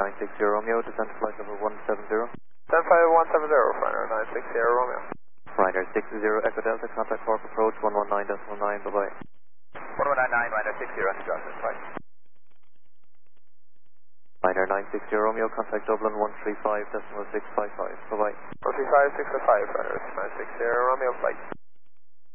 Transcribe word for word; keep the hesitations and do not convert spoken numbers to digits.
nine six zero Romeo, descent flight level one seven zero. Descent flight level one seven zero, Ryanair nine six zero Romeo. Ryanair six zero Echo Delta, contact Corp approach one one nine point nine, bye bye. one one nine nine, Ryanair six zero, Echo Delta, flight. Ryanair nine six zero Romeo, contact Dublin one three five point six five five, bye bye. one three five, six five, Ryanair nine six zero Romeo, flight.